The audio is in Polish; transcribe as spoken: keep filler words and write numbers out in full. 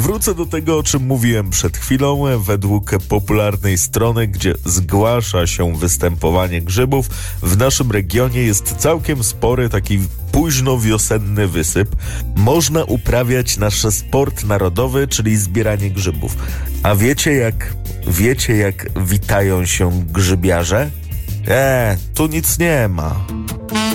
wrócę do tego, o czym mówiłem przed chwilą. Według popularnej strony, gdzie zgłasza się występowanie grzybów, w naszym regionie jest całkiem spory taki późnowiosenny wysyp. Można uprawiać nasz sport narodowy, czyli zbieranie grzybów. A wiecie jak, wiecie jak witają się grzybiarze? Eee, tu nic nie ma.